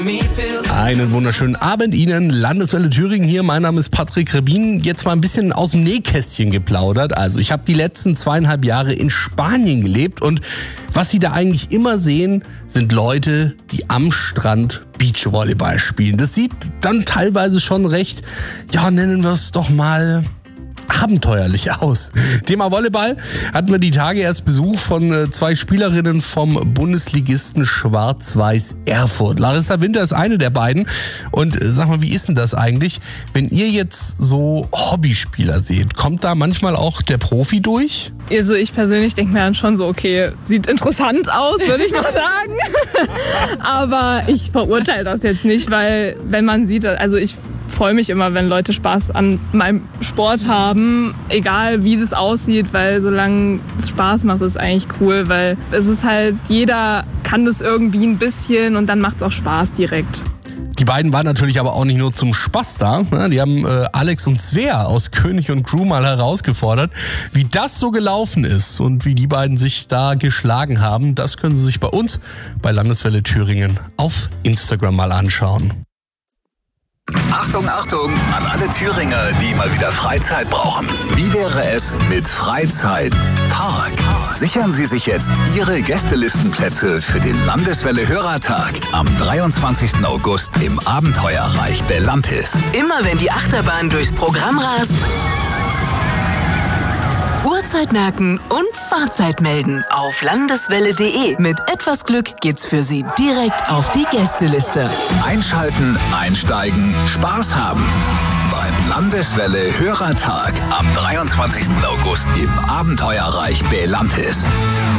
Einen wunderschönen Abend Ihnen, Landeswelle Thüringen hier. Mein Name ist Patrick Rebin. Jetzt mal ein bisschen aus dem Nähkästchen geplaudert. Also ich habe die letzten 2,5 Jahre in Spanien gelebt und was Sie da eigentlich immer sehen, sind Leute, die am Strand Beachvolleyball spielen. Das sieht dann teilweise schon recht, nennen wir es doch mal, abenteuerlich aus. Thema Volleyball hatten wir die Tage erst Besuch von 2 Spielerinnen vom Bundesligisten Schwarz-Weiß Erfurt. Larissa Winter ist eine der beiden. Und sag mal, wie ist denn das eigentlich, wenn ihr jetzt so Hobbyspieler seht? Kommt da manchmal auch der Profi durch? Also ich persönlich denke mir dann schon so, okay, sieht interessant aus, würde ich mal sagen. Aber ich verurteile das jetzt nicht, weil wenn man sieht, also ich freue mich immer, wenn Leute Spaß an meinem Sport haben, egal wie das aussieht, weil solange es Spaß macht, ist es eigentlich cool, weil es ist halt, jeder kann das irgendwie ein bisschen und dann macht es auch Spaß direkt. Die beiden waren natürlich aber auch nicht nur zum Spaß da. Die haben Alex und Svea aus König und Crew mal herausgefordert. Wie das so gelaufen ist und wie die beiden sich da geschlagen haben, das können Sie sich bei uns bei Landeswelle Thüringen auf Instagram mal anschauen. Achtung, Achtung an alle Thüringer, die mal wieder Freizeit brauchen. Wie wäre es mit Freizeitpark? Sichern Sie sich jetzt Ihre Gästelistenplätze für den Landeswelle Hörertag am 23. August im Abenteuerreich Bellantis. Immer wenn die Achterbahn durchs Programm rast, Uhrzeit merken und Fahrzeit melden auf landeswelle.de. Mit etwas Glück geht's für Sie direkt auf die Gästeliste. Einschalten, einsteigen, Spaß haben. Beim Landeswelle Hörertag am 23. August im Abenteuerreich Bellantis.